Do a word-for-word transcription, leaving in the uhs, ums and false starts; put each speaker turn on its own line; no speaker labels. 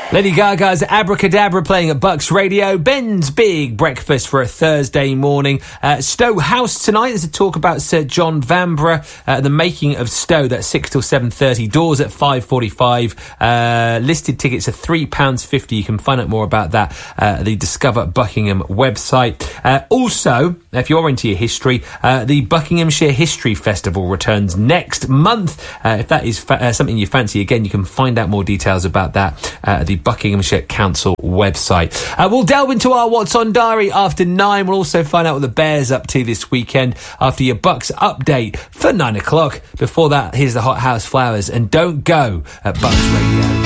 Lady Gaga's Abracadabra playing at Bucks Radio. Ben's Big Breakfast for a Thursday morning. Uh, Stowe House tonight. There's a talk about Sir John Vanbrugh, uh, the making of Stowe. That's six till seven thirty. Doors at five forty-five. Uh, listed tickets are three pounds fifty. You can find out more about that at uh, the Discover Buckingham website. Uh, also, if you're into your history, uh, the Buckinghamshire History Festival returns next month. Uh, if that is fa- uh, something you fancy, again, you can find out more details about that uh, at the Buckinghamshire Council website. Uh, we'll delve into our What's On Diary after nine. We'll also find out what the Bears up to this weekend after your Bucks update for nine o'clock. Before that, here's the Hot House Flowers and Don't Go at Bucks Radio.